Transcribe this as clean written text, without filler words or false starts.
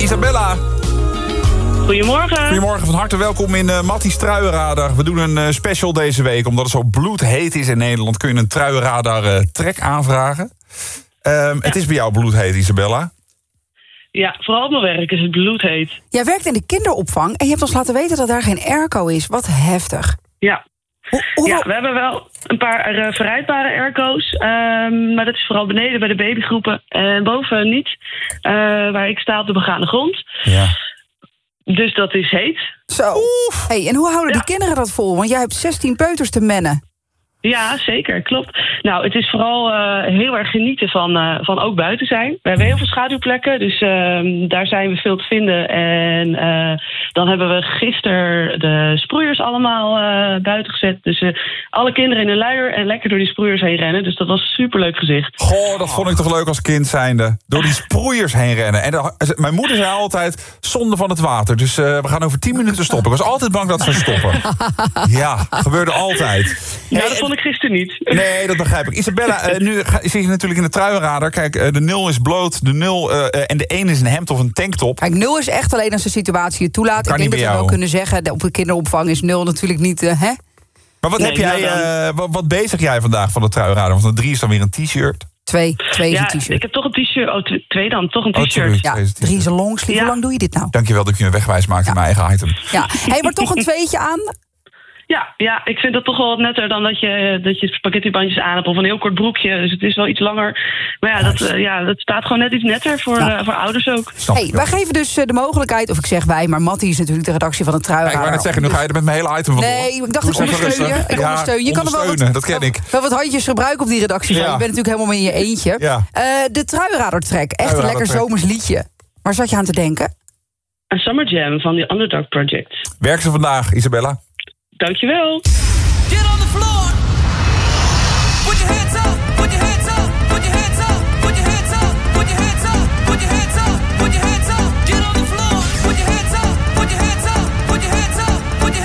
Isabella. Goedemorgen. Goedemorgen, van harte welkom in Matties Truienradar. We doen een special deze week. Omdat het zo bloedheet is in Nederland, kun je een Truienradar trek aanvragen. Het is bij jou bloedheet, Isabella. Ja, vooral op mijn werk is het bloedheet. Jij werkt in de kinderopvang en je hebt ons laten weten dat daar geen airco is. Wat heftig. Ja. Hoe... Ja, we hebben wel een paar verrijdbare airco's. Maar dat is vooral beneden bij de babygroepen. En boven niet. Waar ik sta op de begane grond. Ja. Dus dat is heet. Zo. Hey, en hoe houden die kinderen dat vol? Want jij hebt 16 peuters te mennen. Ja, zeker, klopt. Nou, het is vooral heel erg genieten van ook buiten zijn. We hebben heel veel schaduwplekken, dus daar zijn we veel te vinden. En dan hebben we gisteren de sproeiers allemaal buiten gezet. Dus alle kinderen in een luier en lekker door die sproeiers heen rennen. Dus dat was een superleuk gezicht. Goh, dat vond ik toch leuk als kind zijnde. Door die sproeiers heen rennen. En mijn moeder zei altijd, zonde van het water. Dus we gaan over 10 minuten stoppen. Ik was altijd bang dat ze stoppen. Ja, gebeurde altijd. Ja, dat vond ik gisteren niet. Nee, dat begrijp ik. Isabella, nu zit je natuurlijk in de Truienradar. Kijk, de 0 is bloot, de 0 en de 1 is een hemd of een tanktop. Kijk, 0 is echt alleen als de situatie het toelaat. Kan ik denk niet dat we bij wel jou. kunnen zeggen, op de kinderopvang is 0 natuurlijk niet, hè? Maar wat heb jij, wat bezig jij vandaag van de Truienradar? Want een 3 is dan weer een t-shirt. 2 is een Ja, t-shirt. ik heb toch een t-shirt. Oh, 2 dan, toch een Oh, t-shirt. sorry. Ja, 3 is een longsleeve. Ja. Hoe lang doe je dit nou? Dankjewel dat je me wegwijs maakt in mijn eigen item. Ja, hey, maar toch een tweetje aan. Ja, ik vind dat toch wel wat netter dan dat je spaghettibandjes aan hebt of een heel kort broekje. Dus het is wel iets langer. Maar dat staat gewoon net iets netter voor ouders ook. Snap Hey, ik wel. wij geven dus de mogelijkheid, of ik zeg wij, maar Mattie is natuurlijk de redactie van het Ja, ik Truienradar. wou net zeggen, nu ga je er met mijn hele item van door. Nee, ik dacht Doe ik eens even ondersteun je. rustig. Ik ondersteun je. Je kan er wel ondersteunen, dat ken ik. wel wat handjes gebruiken op die redactie van. Ja. Je bent natuurlijk helemaal in je eentje. Ja. De Truienradar-track. Echt een lekker Truienradar-track. zomers liedje. Waar zat je aan te denken? Een Summer Jam van de Underdog Project. Werk ze vandaag, Isabella? Dankjewel. Get on the floor.